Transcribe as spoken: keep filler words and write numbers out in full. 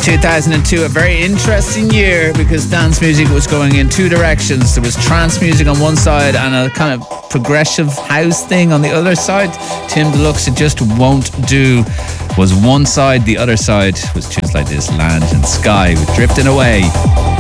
two thousand two, a very interesting year because dance music was going in two directions. There was trance music on one side and a kind of progressive house thing on the other side. Tim Deluxe, It Just Won't Do was one side. The other side was tunes like this, Land and Sky with Drifting Away.